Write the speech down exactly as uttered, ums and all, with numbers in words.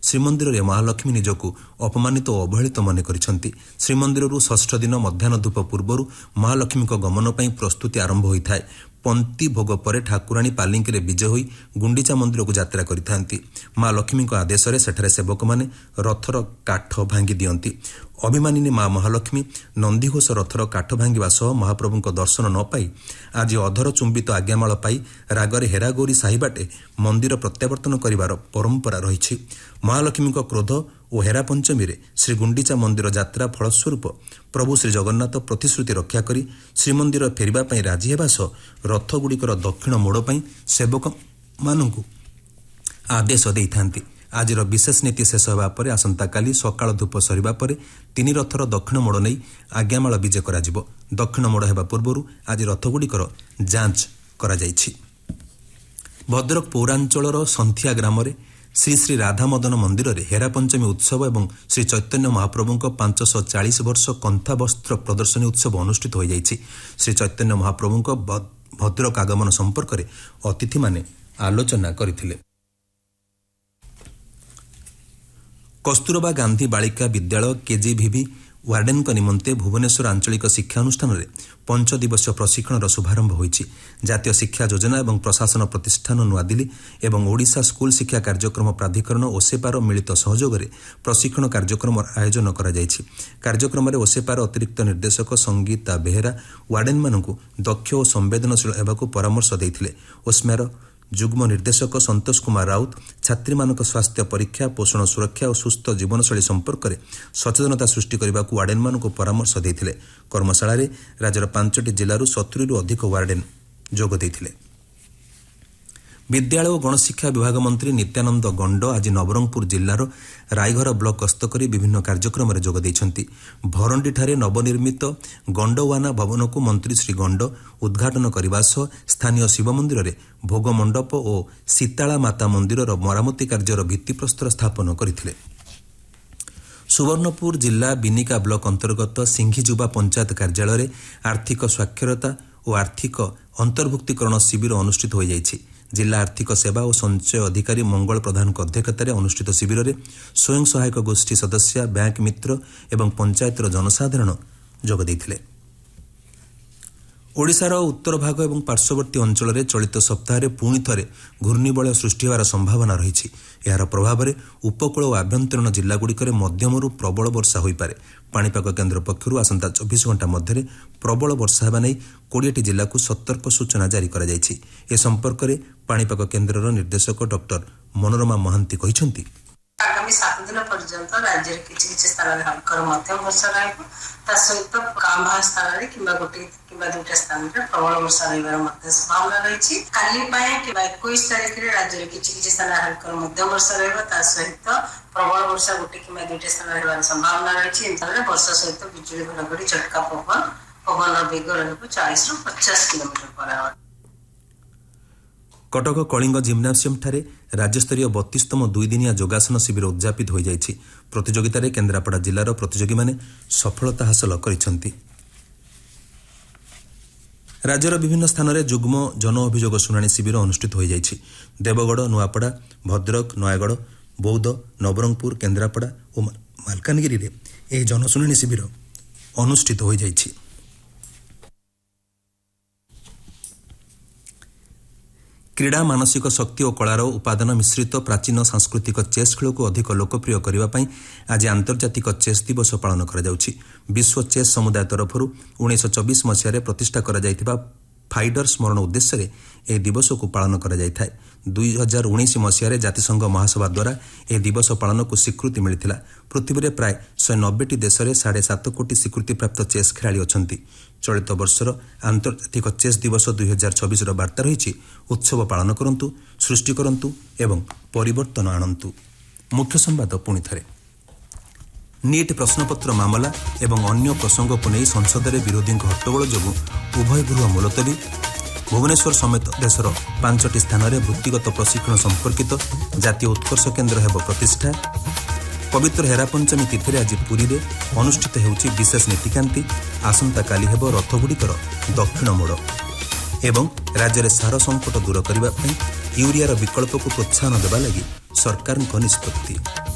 ଶ୍ରୀମନ୍ଦିରରେ ମହାଲକ୍ଷ୍ମୀ ନିଜକୁ ଅପମାନିତ ଓ ଅବହେଳିତ ମନେ କରିଛନ୍ତି। ଶ୍ରୀମନ୍ଦିରରୁ ଷଷ୍ଠ ଦିନ ମଧ୍ୟାହ୍ନ ଧୂପ ପୂର୍ବରୁ ମହାଲକ୍ଷ୍ମୀଙ୍କ ଗମନ ପାଇଁ ପ୍ରସ୍ତୁତି ଆରମ୍ଭ ହୋଇଥାଏ। ପନ୍ତି ଭୋଗ ପରେ ଠାକୁରାଣୀ ପାଲିଙ୍କିରେ ବିଜେ ହୋଇ ଗୁଣ୍ଡିଚା ମନ୍ଦିରକୁ ଯାତ୍ରା କରିଥାନ୍ତି। ମା ଲକ୍ଷ୍ମୀଙ୍କ ଆଦେଶରେ ସେଠାରେ ସେବକମାନେ ରଥର କାଠ ଭାଙ୍ଗି ଦିଅନ୍ତି। ଅଭିମାନିନୀ ମା ମହାଲକ୍ଷ୍ମୀ ନନ୍ଦିଘୋଷ ରଥର କାଠ ଭାଙ୍ଗିବା ସହ ମହାପ୍ରଭୁଙ୍କ ଦର୍ଶନ ନ ପାଇ ଆଜି ଅଧର ଚୁମ୍ବିତ ଆଜ୍ଞାମାଳ ପାଇ ରାଗରେ ହେରାଗୌରୀ ସାହିବାଟେ ମନ୍ଦିର ପ୍ରତ୍ୟାବର୍ତ୍ତନ କରିବାର ପରମ୍ପରା ରହିଛି। ମହାଲକ୍ଷ୍ମୀଙ୍କ କ୍ରୋଧ ଓ ହେରା ପଞ୍ଚମୀରେ ଶ୍ରୀଗୁଣ୍ଡିଚା ମନ୍ଦିର ଯାତ୍ରା ଫଳସ୍ୱରୂପ ପ୍ରଭୁ ଶ୍ରୀଜଗନ୍ନାଥ ପ୍ରତିଶ୍ରୁତି ରକ୍ଷା କରି ଶ୍ରୀମନ୍ଦିର ଫେରିବା ପାଇଁ ରାଜି ହେବା ସହ ରଥଗୁଡ଼ିକର ଦକ୍ଷିଣ ମୋଡ଼ ପାଇଁ ସେବକମାନଙ୍କୁ ଆଦେଶ ଦେଇଥାନ୍ତି। ଆଜିର ବିଶେଷ ନୀତି ଶେଷ ହେବା ପରେ ଆସନ୍ତାକାଲି ସକାଳ ଧୂପ ସରିବା ପରେ ତିନି ରଥର ଦକ୍ଷିଣ ମୋଡ଼ ନେଇ ଆଜ୍ଞାମାଳ ବିଜେ କରାଯିବ। ଦକ୍ଷିଣ ମୋଡ଼ ହେବା ପୂର୍ବରୁ ଆଜି ରଥଗୁଡ଼ିକର ଯାଞ୍ଚ କରାଯାଇଛି। ଭଦ୍ରକ ପୌରାଞ୍ଚଳର ସନ୍ଥିଆ ଗ୍ରାମରେ ଶ୍ରୀ ଶ୍ରୀ ରାଧାମଦନ ମନ୍ଦିରରେ ହେରା ପଞ୍ଚମୀ ଉତ୍ସବ ଏବଂ ଶ୍ରୀ ଚୈତନ୍ୟ ମହାପ୍ରଭୁଙ୍କ ପାଞ୍ଚଶହ ଚାଳିଶ ବର୍ଷ କନ୍ଥା ବସ୍ତ୍ର ପ୍ରଦର୍ଶନୀ ଉତ୍ସବ ଅନୁଷ୍ଠିତ ହୋଇଯାଇଛି। ଶ୍ରୀ ଚୈତନ୍ୟ ମହାପ୍ରଭୁଙ୍କ ଭଦ୍ରକ ଆଗମନ ସମ୍ପର୍କରେ ଅତିଥିମାନେ ଆଲୋଚନା କରିଥିଲେ। କସ୍ତୁରବା ଗାନ୍ଧୀ ବାଳିକା ବିଦ୍ୟାଳୟ କେଜିଭିଭି ୱାର୍ଡେନଙ୍କ ନିମନ୍ତେ ଭୁବନେଶ୍ୱର ଆଞ୍ଚଳିକ ଶିକ୍ଷାନୁଷ୍ଠାନରେ ପଞ୍ଚଦିବସୀୟ ପ୍ରଶିକ୍ଷଣର ଶୁଭାରମ୍ଭ ହୋଇଛି। ଜାତୀୟ ଶିକ୍ଷା ଯୋଜନା ଏବଂ ପ୍ରଶାସନ ପ୍ରତିଷ୍ଠାନ ନୂଆଦିଲ୍ଲୀ ଏବଂ ଓଡ଼ିଶା ସ୍କୁଲ ଶିକ୍ଷା କାର୍ଯ୍ୟକ୍ରମ ପ୍ରାଧିକରଣ ଓସେପାର ମିଳିତ ସହଯୋଗରେ ପ୍ରଶିକ୍ଷଣ କାର୍ଯ୍ୟକ୍ରମର ଆୟୋଜନ କରାଯାଇଛି। କାର୍ଯ୍ୟକ୍ରମରେ ଓସେପାର ଅତିରିକ୍ତ ନିର୍ଦ୍ଦେଶକ ସଙ୍ଗୀତା ବେହେରା ୱାର୍ଡେନମାନଙ୍କୁ ଦକ୍ଷ ଓ ସମ୍ବେଦନଶୀଳ ହେବାକୁ ପରାମର୍ଶ ଦେଇଥିଲେ। ଓସ୍ମାର ଯୁଗ୍ମ ନିର୍ଦ୍ଦେଶକ ସନ୍ତୋଷ କୁମାର ରାଉତ ଛାତ୍ରୀମାନଙ୍କ ସ୍ୱାସ୍ଥ୍ୟ ପରୀକ୍ଷା, ପୋଷଣ ସୁରକ୍ଷା ଓ ସୁସ୍ଥ ଜୀବନଶୈଳୀ ସମ୍ପର୍କରେ ସଚେତନତା ସୃଷ୍ଟି କରିବାକୁ ୱାର୍ଡେନମାନଙ୍କୁ ପରାମର୍ଶ ଦେଇଥିଲେ। କର୍ମଶାଳାରେ ରାଜ୍ୟର ପାଞ୍ଚଟି ଜିଲ୍ଲାରୁ ସତୁରୀରୁ ଅଧିକ ୱାର୍ଡେନ ଯୋଗ ଦେଇଥିଲେ। ବିଦ୍ୟାଳୟ ଓ ଗଣଶିକ୍ଷା ବିଭାଗ ମନ୍ତ୍ରୀ ନିତ୍ୟାନନ୍ଦ ଗଣ୍ଡ ଆଜି ନବରଙ୍ଗପୁର ଜିଲ୍ଲାର ରାଇଘର ବ୍ଲକ ଗସ୍ତ କରି ବିଭିନ୍ନ କାର୍ଯ୍ୟକ୍ରମରେ ଯୋଗ ଦେଇଛନ୍ତି। ଭରଣ୍ଡିଠାରେ ନବନିର୍ମିତ ଗଣ୍ଡୱାନା ଭବନକୁ ମନ୍ତ୍ରୀ ଶ୍ରୀ ଗଣ୍ଡ ଉଦ୍ଘାଟନ କରିବା ସହ ସ୍ଥାନୀୟ ଶିବ ମନ୍ଦିରରେ ଭୋଗ ମଣ୍ଡପ ଓ ଶୀତାଳା ମାତା ମନ୍ଦିରର ମରାମତି କାର୍ଯ୍ୟର ଭିତ୍ତିପ୍ରସ୍ତର ସ୍ଥାପନ କରିଥିଲେ। ସୁବର୍ଣ୍ଣପୁର ଜିଲ୍ଲା ବିନିକା ବ୍ଲକ ଅନ୍ତର୍ଗତ ସିଂଘିଯୁବା ପଞ୍ଚାୟତ କାର୍ଯ୍ୟାଳୟରେ ଆର୍ଥିକ ସ୍ୱାକ୍ଷରତା ଓ ଆର୍ଥିକ ଅନ୍ତର୍ଭୁକ୍ତିକରଣ ଶିବିର ଅନୁଷ୍ଠିତ ହୋଇଯାଇଛି। ଜିଲ୍ଲା ଆର୍ଥିକ ସେବା ଓ ସଞ୍ଚୟ ଅଧିକାରୀ ମଙ୍ଗଳ ପ୍ରଧାନଙ୍କ ଅଧ୍ୟକ୍ଷତାରେ ଅନୁଷ୍ଠିତ ଶିବିରରେ ସ୍ୱୟଂ ସହାୟକ ଗୋଷ୍ଠୀ ସଦସ୍ୟା, ବ୍ୟାଙ୍କ ମିତ୍ର ଏବଂ ପଞ୍ଚାୟତର ଜନସାଧାରଣ ଯୋଗ ଦେଇଥିଲେ। ଓଡ଼ିଶାର ଉତ୍ତର ଭାଗ ଏବଂ ପାର୍ଶ୍ୱବର୍ତ୍ତୀ ଅଞ୍ଚଳରେ ଚଳିତ ସପ୍ତାହରେ ପୁଣି ଥରେ ଘୂର୍ଣ୍ଣିବଳୟ ସୃଷ୍ଟି ହେବାର ସମ୍ଭାବନା ରହିଛି। ଏହାର ପ୍ରଭାବରେ ଉପକୂଳ ଓ ଆଭ୍ୟନ୍ତରୀଣ ଜିଲ୍ଲାଗୁଡ଼ିକରେ ମଧ୍ୟମରୁ ପ୍ରବଳ ବର୍ଷା ହୋଇପାରେ। ପାଣିପାଗ କେନ୍ଦ୍ର ପକ୍ଷରୁ ଆସନ୍ତା ଚବିଶ ଘଣ୍ଟା ମଧ୍ୟରେ ପ୍ରବଳ ବର୍ଷା ହେବା ନେଇ କୋଡ଼ିଏଟି ଜିଲ୍ଲାକୁ ସତର୍କ ସୂଚନା ଜାରି କରାଯାଇଛି। ଏ ସମ୍ପର୍କରେ ପାଣିପାଗ କେନ୍ଦ୍ରର ନିର୍ଦ୍ଦେଶକ ଡକ୍ଟର ମନୋରମା ମହାନ୍ତି କହିଛନ୍ତି, ଆଗାମୀ ସାତ ଦିନ ପର୍ଯ୍ୟନ୍ତ ରାଜ୍ୟରେ କିଛି କିଛି ସ୍ଥାନରେ ହାଲକାର ମଧ୍ୟମ ବର୍ଷା ରହିବ। ତା ସହିତ କାଁ ଭାଁ ସ୍ଥାନରେ କିମ୍ବା ଗୋଟେ କିମ୍ବା ଦୁଇଟା ସ୍ଥାନରେ ପ୍ରବଳ ବର୍ଷା ରହିବାର ମଧ୍ୟ ସମ୍ଭାବନା ରହିଛି। କାଲି ପାଇଁ କିମ୍ବା ଏକୋଇଶ ତାରିଖରେ ରାଜ୍ୟରେ କିଛି କିଛି ସ୍ଥାନରେ ହାଲକାର ମଧ୍ୟମ ବର୍ଷା ରହିବ। ତା ସହିତ ପ୍ରବଳ ବର୍ଷା ଗୋଟେ କିମ୍ବା ଦୁଇଟା ସ୍ଥାନରେ ହେବାର ସମ୍ଭାବନା ରହିଛି। ଏ ସ୍ଥାନରେ ବର୍ଷା ସହିତ ବିଜୁଳି ଘଡ଼ଘଡ଼ି ଝଟକା ପବନ ପବନର ବେଗ ରହିବ ଚାଳିଶରୁ ପଚାଶ kilometre per hour. Cuttack Kalinga ଜିମ୍ନାସିୟମଠାରେ ରାଜ୍ୟସ୍ତରୀୟ ବତିଶତମ ଦୁଇଦିନିଆ ଯୋଗାସନ ଶିବିର ଉଦ୍ଯାପିତ ହୋଇଯାଇଛି। ପ୍ରତିଯୋଗିତାରେ କେନ୍ଦ୍ରାପଡ଼ା ଜିଲ୍ଲାର ପ୍ରତିଯୋଗୀମାନେ ସଫଳତା ହାସଲ କରିଛନ୍ତି। ରାଜ୍ୟର ବିଭିନ୍ନ ସ୍ଥାନରେ ଯୁଗ୍ମ ଜନ ଅଭିଯୋଗ ଶୁଣାଣି ଶିବିର ଅନୁଷ୍ଠିତ ହୋଇଯାଇଛି। ଦେବଗଡ଼, ନୂଆପଡ଼ା, ଭଦ୍ରକ, ନୟାଗଡ଼, ବୌଦ୍ଧ, ନବରଙ୍ଗପୁର, କେନ୍ଦ୍ରାପଡ଼ା ଓ ମାଲକାନଗିରିରେ ଏହି ଜନଶୁଣାଣି ଶିବିର ଅନୁଷ୍ଠିତ ହୋଇଯାଇଛି। କ୍ରୀଡ଼ା, ମାନସିକ ଶକ୍ତି ଓ କଳାର ଉପାଦାନ ମିଶ୍ରିତ ପ୍ରାଚୀନ ସାଂସ୍କୃତିକ ଚେସ୍ ଖେଳକୁ ଅଧିକ ଲୋକପ୍ରିୟ କରିବା ପାଇଁ ଆଜି ଆନ୍ତର୍ଜାତିକ ଚେସ୍ ଦିବସ ପାଳନ କରାଯାଉଛି। ବିଶ୍ୱ ଚେସ୍ ସମୁଦାୟ ତରଫରୁ ଉଣେଇଶହ ଚବିଶ ମସିହାରେ ପ୍ରତିଷ୍ଠା କରାଯାଇଥିବା ଫାଇଡର ସ୍ମରଣ ଉଦ୍ଦେଶ୍ୟରେ ଏହି ଦିବସକୁ ପାଳନ କରାଯାଇଥାଏ। ଦୁଇ ହଜାର ଉଣେଇଶ ମସିହାରେ ଜାତିସଂଘ ମହାସଭା ଦ୍ୱାରା ଏହି ଦିବସ ପାଳନକୁ ସ୍ୱୀକୃତି ମିଳିଥିଲା। ପୃଥିବୀରେ ପ୍ରାୟ ଶହେ ନବେଟି ଦେଶରେ ସାଢ଼େ ସାତ କୋଟି ସ୍ୱୀକୃତିପ୍ରାପ୍ତ ଚେସ୍ ଖେଳାଳି ଅଛନ୍ତି। ଚଳିତ ବର୍ଷର ଆନ୍ତର୍ଜାତିକ ଚେସ୍ ଦିବସ ଦୁଇ ହଜାର ଛବିଶର ବାର୍ତ୍ତା ରହିଛି, ଉତ୍ସବ ପାଳନ କରନ୍ତୁ, ସୃଷ୍ଟି କରନ୍ତୁ ଏବଂ ପରିବର୍ତ୍ତନ ଆଣନ୍ତୁ। ମୁଖ୍ୟ ସମ୍ବାଦ ପୁଣି ଥରେ। ନିଟ୍ ପ୍ରଶ୍ନପତ୍ର ମାମଲା ଏବଂ ଅନ୍ୟ ପ୍ରସଙ୍ଗକୁ ନେଇ ସଂସଦରେ ବିରୋଧୀଙ୍କ ହଟ୍ଟଗୋଳ ଯୋଗୁଁ ଉଭୟ ଗୃହ ମୁଲତବୀ। ଭୁବନେଶ୍ୱର ସମେତ ଦେଶର ପାଞ୍ଚଟି ସ୍ଥାନରେ ବୃତ୍ତିଗତ ପ୍ରଶିକ୍ଷଣ ସମ୍ପର୍କିତ ଜାତୀୟ ଉତ୍କର୍ଷ କେନ୍ଦ୍ର ହେବ ପ୍ରତିଷ୍ଠା। ପବିତ୍ର ହେରାପଞ୍ଚମୀ ତିଥିରେ ଆଜି ପୁରୀରେ ଅନୁଷ୍ଠିତ ହେଉଛି ବିଶେଷ ନୀତିକାନ୍ତି। ଆସନ୍ତାକାଲି ହେବ ରଥଗୁଡ଼ିକର ଦକ୍ଷିଣ ମୋଡ଼। ଏବଂ ରାଜ୍ୟରେ ସାର ସଙ୍କଟ ଦୂର କରିବା ପାଇଁ ୟୁରିଆର ବିକଳ୍ପକୁ ପ୍ରୋତ୍ସାହନ ଦେବା ଲାଗି ସରକାରଙ୍କ ନିଷ୍ପତ୍ତି।